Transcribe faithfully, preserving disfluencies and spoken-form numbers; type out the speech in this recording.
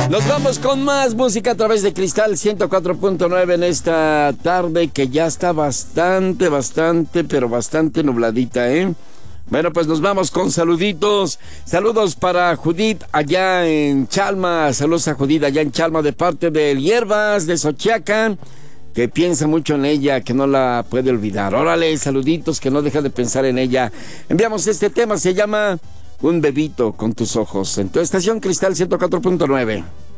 Nos vamos con más música a través de Cristal ciento cuatro punto nueve en esta tarde que ya está bastante, bastante, pero bastante nubladita, ¿eh? Bueno, pues nos vamos con saluditos. Saludos para Judith allá en Chalma. Saludos a Judith allá en Chalma de parte de Hierbas de Xochiaca, que piensa mucho en ella, que no la puede olvidar. Órale, saluditos, que no deja de pensar en ella. Enviamos este tema, se llama Un bebito con tus ojos, en tu estación Cristal ciento cuatro punto nueve.